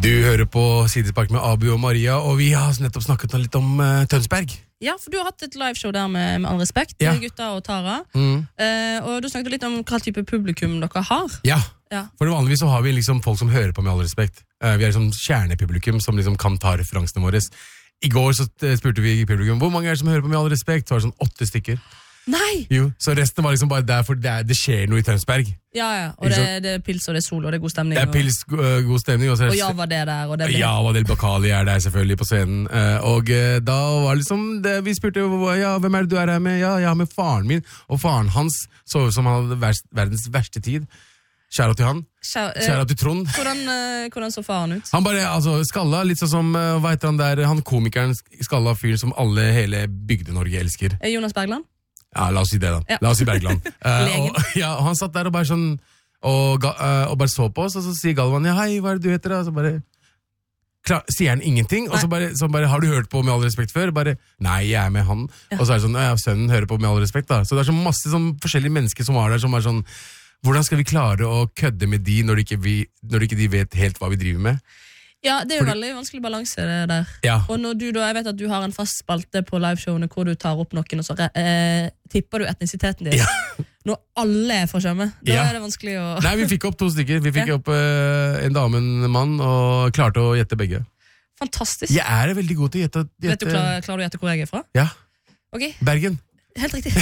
Du hører på Sidespark med Abu og Maria, og vi har nettopp snakket litt om Tønsberg. Ja, for du har hatt et liveshow der med all respekt, Ja. Gutta og Tara. Og du snakket litt om hva type publikum dere har. Ja, Ja. for vanligvis så har vi liksom folk som hører på med all respekt. Vi er liksom kjernepublikum som liksom kan ta referansene våre. I går så spurte vi publikum, hvor mange er det som hører på med all respekt? Så var det sånn 8 stykker. Nei! Jo, så resten var liksom bare der, for det skjer noe i Tønsberg. Ja, og det er pils og det er sol og det er god stemning. Det er pils, god stemning. Og, så og ja, var det der, og det ble... Ja, Del Bakali er der selvfølgelig på scenen. Og da var liksom det, vi spurte, ja, hvem er det du er her med? Ja, jeg er med faren min. Og faren hans så ut som han hadde verdens verste tid. Kjære til han. Kjære til Trond. Hvordan så faren ut? Han bare, altså, skalla, litt sånn som, hva heter han der, han komikeren skalla fyren som hele Bygde-Norge elsker. Jonas Bergland? Ja, la oss si det da. Ja. La oss si Bergland. Og han satt der og bare sånn, og bare så på oss, og så sier Galvan, ja, hei, hva er det du heter da? Og så bare, sier han ingenting, og så bare, har du hørt på med all respekt før? Bare, nei, jeg er med han. Ja. Og så er det sånn, ja, sønnen hører på med all respekt da. Så det er så masse sånn forskjellige mennesker som var der, som er sånn, hvordan skal vi klare å kødde med de når ikke de vet helt hva vi driver med? Ja, det er jo veldig vanskelig balanse det der. Ja. Og når du da, jeg vet at du har en fast spalte på liveshowene hvor du tar opp noen, og så tipper du etnisiteten din. Ja. Når alle er for skjømme, da er det vanskelig å... Nei, vi fikk opp 2 stykker. Vi fikk opp en dame og en mann, og klarte å gjette begge. Fantastisk. Jeg er veldig god til å gjette. Vet du, klarer du å gjette hvor jeg er fra? Ja. Ok. Bergen. Helt riktig.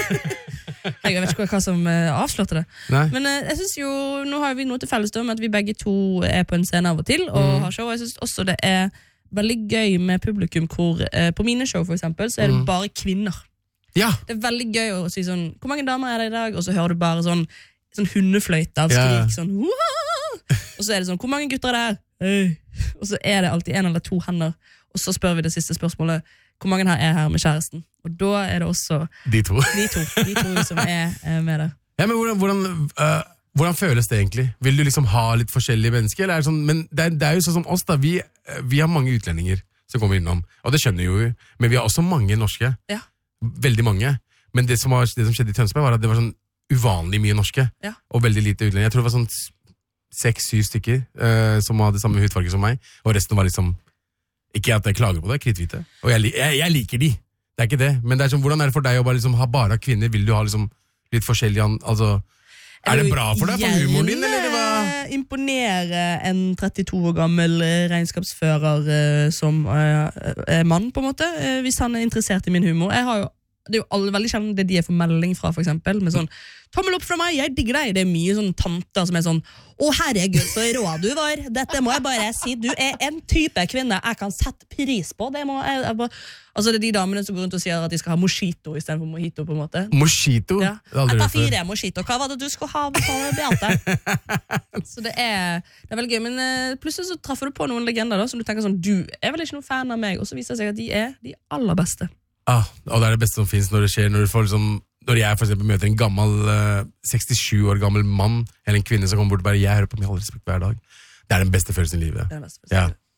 Jeg vet ikke hva som avslørte det. Nei. Men jeg synes jo, nå har vi noe til felles med at vi begge to er på en scene av og til og har show, og jeg synes også det er veldig gøy med publikum hvor på mine show for eksempel, så er det bare kvinner. Ja. Det er veldig gøy å si sånn, hvor mange damer er det i dag? Og så hører du bare sånn hundefløyte av skrik, sånn og så er det sånn, hvor mange gutter er det her? Hey. Og så er det alltid 1 eller 2 hender, og så spør vi det siste spørsmålet, hvor mange her er her med kjæresten? Og da er det også de to som er med der. Ja, men hvordan føles det egentlig? Vil du liksom ha litt forskjellige mennesker? Eller er det sånn, men det er jo sånn som oss da, vi har mange utlendinger som kommer innom, og det skjønner jo vi, men vi har også mange norske. Ja. Veldig mange. Men det som skjedde i Tønsberg var at det var sånn uvanlig mye norske, og veldig lite utlendinger. Jeg tror det var sånn 6-7 stykker som hadde samme hudfarge som meg, og resten var liksom, ikke at jeg klager på det, kritthvite. Og jeg liker de. Det er ikke det. Men det er sånn, hvordan er det for deg å bare, liksom, ha bare kvinner? Vil du ha liksom, litt forskjellig... Altså, er det bra for deg, for humoren din, eller hva? Imponere en 32 år gammel regnskapsfører som er mann, på en måte, hvis han er interessert i min humor. Det er jo veldig sjelden det de får melding fra, for eksempel, med sånn, tommel opp fra meg, jeg digger deg. Det er mye sånn tanter som er sånn, å herregud, så rå du var. Dette må jeg bare si, du er en type kvinne jeg kan sette pris på. Det må jeg bare... Altså det er de damene som går rundt og sier at de skal ha mojito i stedet for mojito, på en måte. Mojito? Ja. Jeg tar 4 mojito. Hva var det du skulle ha på Beate? Så det er veldig gøy, men plutselig så treffer du på noen legender da, som du tenker sånn, du er vel ikke noen fan av meg, og så viser det seg at de er de aller beste. Og det er det beste som finnes når det skjer, når du får liksom, når jeg for eksempel møter en gammel 67 år gammel mann eller en kvinne som kommer bort og bare, jeg hører på med all respekt hver dag. Det er den beste følelsen i livet. Det er den beste følelsen. Ja.